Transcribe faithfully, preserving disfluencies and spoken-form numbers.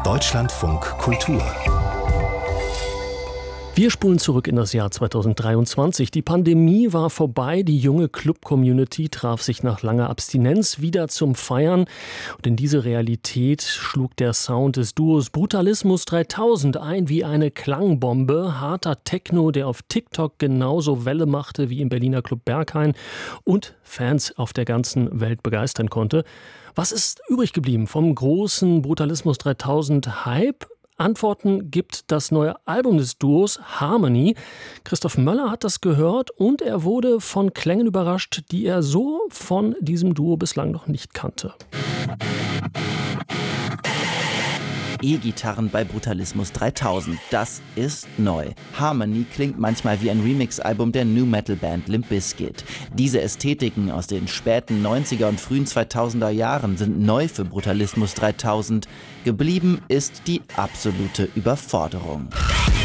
Deutschlandfunk Kultur. Wir spulen zurück in das Jahr zweitausenddreiundzwanzig. Die Pandemie war vorbei, die junge Club-Community traf sich nach langer Abstinenz wieder zum Feiern. Und in diese Realität schlug der Sound des Duos Brutalismus dreitausend ein wie eine Klangbombe. Harter Techno, der auf TikTok genauso Welle machte wie im Berliner Club Berghain und Fans auf der ganzen Welt begeistern konnte. Was ist übrig geblieben vom großen Brutalismus dreitausend Hype? Antworten gibt das neue Album des Duos Harmony. Christoph Möller hat das gehört und er wurde von Klängen überrascht, die er so von diesem Duo bislang noch nicht kannte. E-Gitarren bei Brutalismus dreitausend, das ist neu. Harmony klingt manchmal wie ein Remix-Album der Nu-Metal-Band Limp Bizkit. Diese Ästhetiken aus den späten neunziger und frühen zweitausender Jahren sind neu für Brutalismus dreitausend. Geblieben ist die absolute Überforderung.